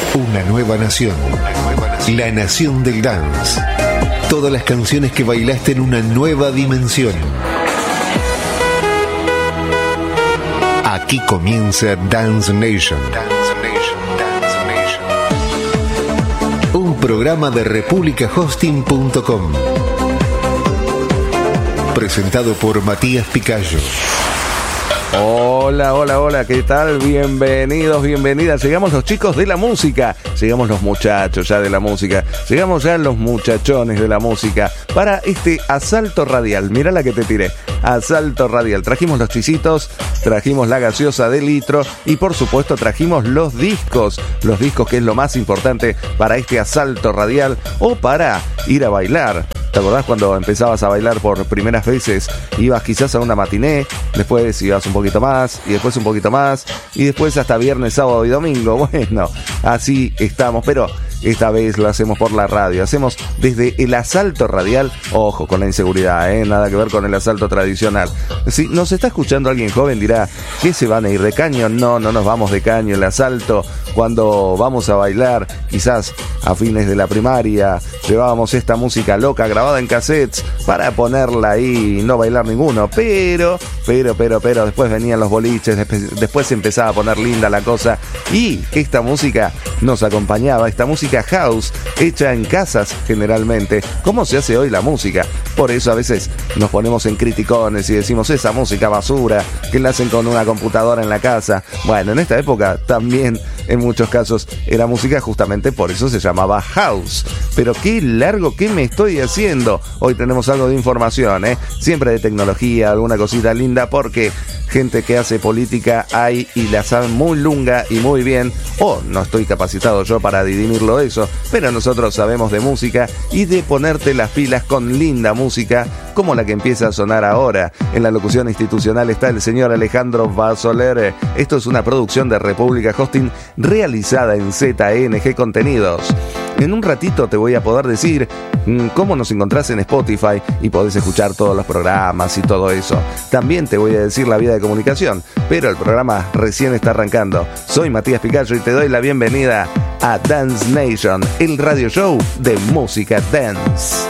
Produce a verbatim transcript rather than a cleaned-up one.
Una nueva nación. La nación del dance. Todas las canciones que bailaste en una nueva dimensión. Aquí comienza Dance Nation. Dance Nation, Dance Nation. Un programa de República Hosting punto com. Presentado por Matías Picayo. Hola, hola, hola, ¿qué tal? Bienvenidos, bienvenidas. Llegamos los chicos de la música, llegamos los muchachos ya de la música, llegamos ya los muchachones de la música para este asalto radial. Mirá la que te tiré, asalto radial. Trajimos los chisitos, trajimos la gaseosa de litro y por supuesto trajimos los discos, los discos que es lo más importante para este asalto radial o para ir a bailar. ¿Te acordás cuando empezabas a bailar por primeras veces? Ibas quizás a una matiné, después ibas un poquito más, y después un poquito más, y después hasta viernes, sábado y domingo. Bueno, así estamos, pero esta vez lo hacemos por la radio. Hacemos desde el asalto radial, ojo con la inseguridad, ¿eh? Nada que ver con el asalto tradicional. Si nos está escuchando alguien joven dirá, ¿qué se van a ir de caño? No, no nos vamos de caño. El asalto, cuando vamos a bailar, quizás a fines de la primaria, llevábamos esta música loca grabada en cassettes para ponerla ahí y no bailar ninguno. Pero, pero, pero, pero, después venían los boliches, después, después se empezaba a poner linda la cosa y esta música nos acompañaba, esta música house, hecha en casas generalmente, como se hace hoy la música. Por eso a veces nos ponemos en criticones y decimos esa música basura que la hacen con una computadora en la casa. Bueno, en esta época también en muchos casos era música, justamente por eso se llamaba house. Pero qué largo que me estoy haciendo. Hoy tenemos algo de información, ¿eh? Siempre de tecnología, alguna cosita linda, porque gente que hace política hay y la saben muy lunga y muy bien. O oh, no estoy capacitado yo para dirimirlo eso, pero nosotros sabemos de música y de ponerte las pilas con linda música como la que empieza a sonar ahora. En la locución institucional está el señor Alejandro Basoler. Esto es una producción de República Hosting realizada en Z N G Contenidos. En un ratito te voy a poder decir mmm, cómo nos encontrás en Spotify y podés escuchar todos los programas y todo eso. También te voy a decir la vía de comunicación, pero el programa recién está arrancando. Soy Matías Picayo y te doy la bienvenida a Dance Nation, el radio show de música dance.